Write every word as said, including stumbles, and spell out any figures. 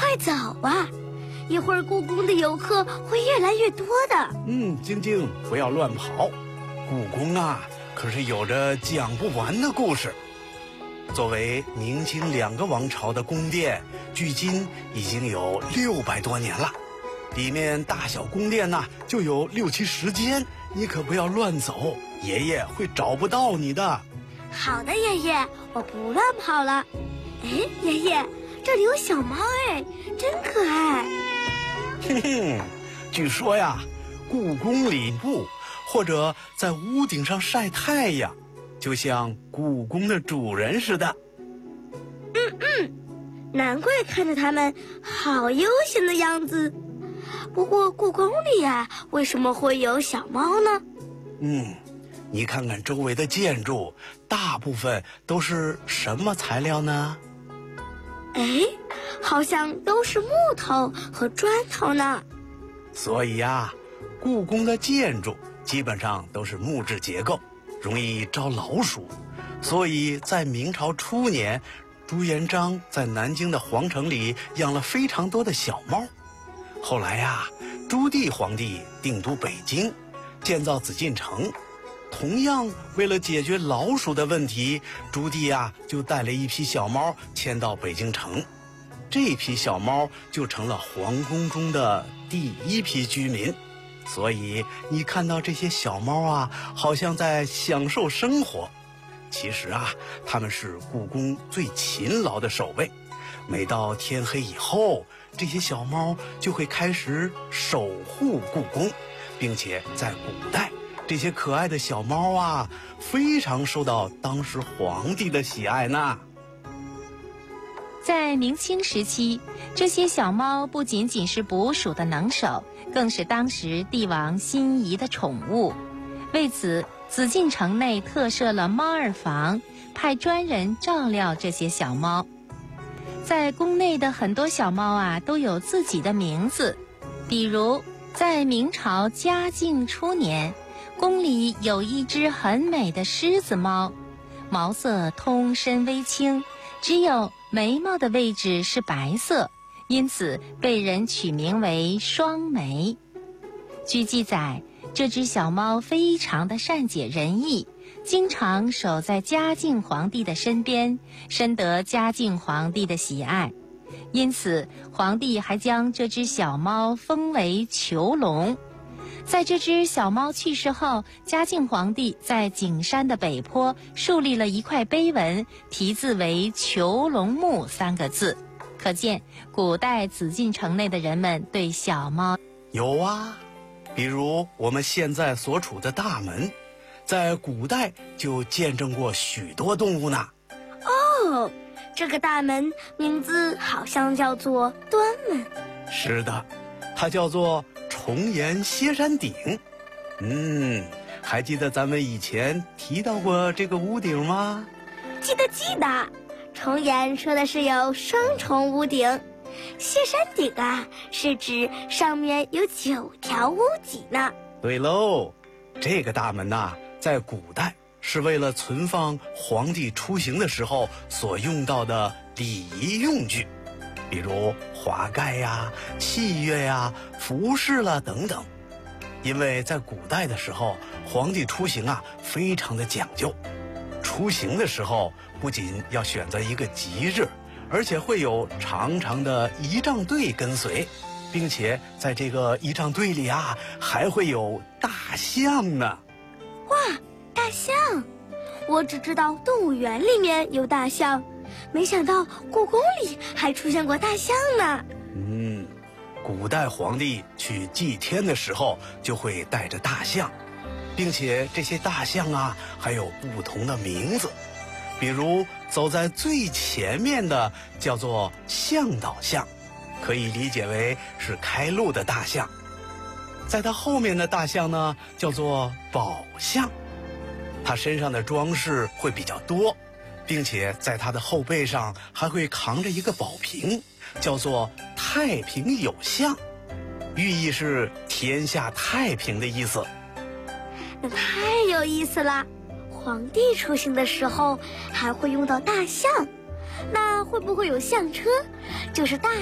快走啊！一会儿故宫的游客会越来越多的。 嗯，晶晶，不要乱跑。故宫啊，可是有着讲不完的故事。作为明清两个王朝的宫殿，距今已经有六百多年了。里面大小宫殿呢，就有六七十间，你可不要乱走，爷爷会找不到你的。 好的，爷爷，我不乱跑了。哎，爷爷，这里有小猫哎，真可爱。 哼哼，据说呀，故宫里步或者在屋顶上晒太阳，就像故宫的主人似的。 嗯嗯，难怪看着他们好悠闲的样子。不过故宫里啊，为什么会有小猫呢？ 嗯，你看看周围的建筑，大部分都是什么材料呢？ 哎，好像都是木头和砖头呢。 所以呀，故宫的建筑基本上都是木质结构，容易招老鼠。所以在明朝初年，朱元璋在南京的皇城里养了非常多的小猫。后来呀，朱棣皇帝定都北京，建造紫禁城。同样为了解决老鼠的问题，朱棣呀就带了一批小猫迁到北京城。这批小猫就成了皇宫中的第一批居民。所以你看到这些小猫啊，好像在享受生活。其实啊，它们是故宫最勤劳的守卫。每到天黑以后，这些小猫就会开始守护故宫，并且在古代，这些可爱的小猫啊，非常受到当时皇帝的喜爱呢。 在明清时期，这些小猫不仅仅是捕鼠的能手，更是当时帝王心仪的宠物。为此，紫禁城内特设了猫儿房，派专人照料这些小猫。在宫内的很多小猫啊，都有自己的名字。比如在明朝嘉靖初年，宫里有一只很美的狮子猫，毛色通身微青，只有眉毛的位置是白色，因此被人取名为双眉。据记载，这只小猫非常的善解人意，经常守在嘉靖皇帝的身边，深得嘉靖皇帝的喜爱。因此，皇帝还将这只小猫封为囚龙。在这只小猫去世后，嘉靖皇帝在景山的北坡树立了一块碑文，题字为囚龙墓三个字。可见古代紫禁城内的人们对小猫有啊，比如我们现在所处的大门，在古代就见证过许多动物呢。 哦，这个大门名字好像叫做端门。 是的，它叫做重檐歇山顶。嗯，还记得咱们以前提到过这个屋顶吗？ 记得记得，重檐说的是有双重屋顶，歇山顶啊是指上面有九条屋脊呢。 对喽，这个大门呐、啊，在古代是为了存放皇帝出行的时候所用到的礼仪用具，比如华盖呀、器乐呀、服饰啦等等。因为在古代的时候，皇帝出行啊非常的讲究，出行的时候不仅要选择一个吉日，而且会有长长的仪仗队跟随，并且在这个仪仗队里啊还会有大象呢。 哇，大象！我只知道动物园里面有大象，没想到故宫里还出现过大象呢。 嗯，古代皇帝去祭天的时候就会带着大象，并且这些大象啊还有不同的名字，比如走在最前面的叫做向导象，可以理解为是开路的大象。在它后面的大象呢叫做宝象，它身上的装饰会比较多，并且在它的后背上还会扛着一个宝瓶，叫做太平有象，寓意是天下太平的意思。 那太有意思了，皇帝出行的时候还会用到大象，那会不会有象车，就是大